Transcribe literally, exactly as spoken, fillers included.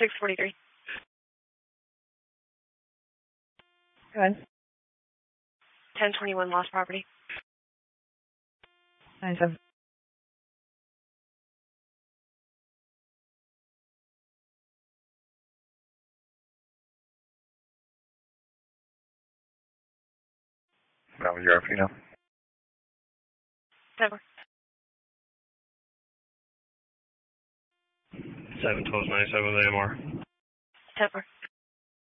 six forty-three. Go ahead. ten twenty-one lost property. nine seven. That was your R P now? Never. seven twelve ninety-seven with A M R. Temper.